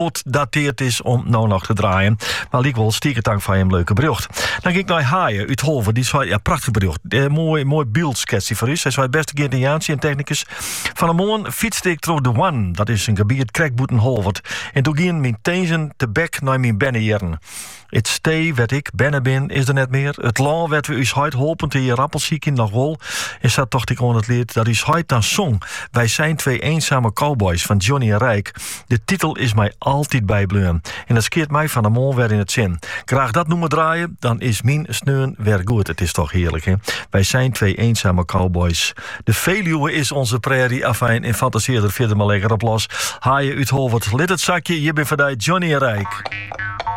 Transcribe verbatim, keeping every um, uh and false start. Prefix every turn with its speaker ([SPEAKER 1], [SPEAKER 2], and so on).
[SPEAKER 1] oud-dateerd is om nou nog te draaien. Maar liek wel stiekem dank van je een leuke bericht. Dan ging ik naar Haaien uit Holven. Die zei, ja, prachtig bericht. Eh, mooi, mooi beeldsketsie voor u. Hij zei, beste Geertiaanse en technicus. Van de morgen fietste ik door de One. Dat is een gebied krekboeten Holvert. En toen gingen mijn tezen te bek naar mijn bennejeren. Het stee werd ik, benne bin, is er net meer. Het law werd we us huid holpen te je rappelziek in nog wel. Is dat toch ik on het lied dat is huid dan zong. Wij zijn twee eenzame cowboys van Johnny en Rijk. De titel is mij altijd bijbleun. En dat skeert mij van de mol weer in het zin. Graag dat noemen draaien, dan is mijn sneun weer goed. Het is toch heerlijk, hè? Wij zijn twee eenzame cowboys. De Veluwe is onze prairie. Afijn en fantaseer er verder maar lekker op los. Haaien uit Holvert, lid het zakje. Je bent vandaag Johnny en Rijk.